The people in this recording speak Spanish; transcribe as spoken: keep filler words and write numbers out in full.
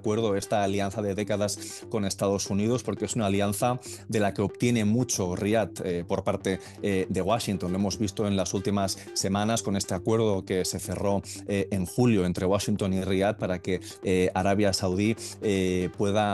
acuerdo, esta alianza de décadas con Estados Unidos, porque es una alianza de la que obtiene mucho Riad eh, por parte eh, de Washington. Lo hemos visto en las últimas semanas con este acuerdo que se cerró eh, en julio entre Washington y Riad para que eh, Arabia Saudí eh, pueda